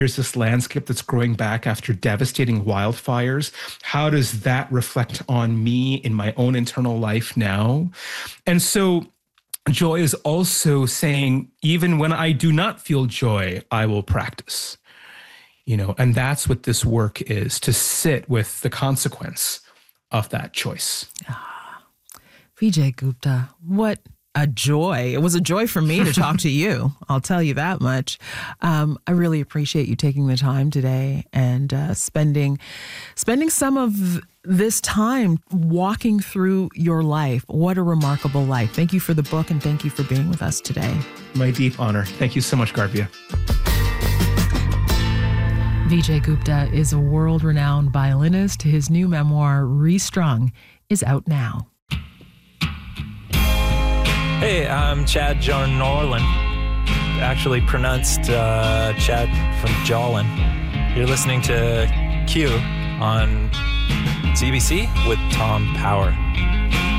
There's this landscape that's growing back after devastating wildfires. How does that reflect on me in my own internal life now? And so joy is also saying, even when I do not feel joy, I will practice. And that's what this work is, to sit with the consequence of that choice. Vijay Gupta, what a joy. It was a joy for me to talk to you. I'll tell you that much. I really appreciate you taking the time today and spending some of this time walking through your life. What a remarkable life. Thank you for the book and thank you for being with us today. My deep honor. Thank you so much, Garbia. Vijay Gupta is a world-renowned violinist. His new memoir, Restrung, is out now. Hey, I'm Chad John Norland, actually pronounced Chad from Jolin. You're listening to Q on CBC with Tom Power.